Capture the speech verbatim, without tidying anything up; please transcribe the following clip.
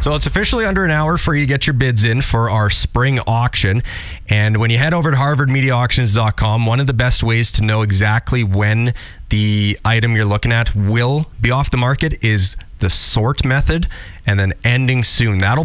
So it's officially under an hour for you to get your bids in for our spring auction. And when you head over to harvard media auctions dot com, one of the best ways to know exactly when the item you're looking at will be off the market is the sort method and then ending soon. That'll